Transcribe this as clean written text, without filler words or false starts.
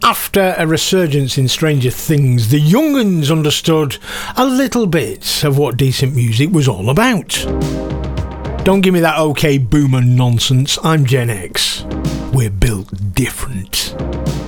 After a resurgence in Stranger Things, the young'uns understood a little bit of what decent music was all about. Don't give me that OK boomer nonsense, I'm Gen X. We're built different.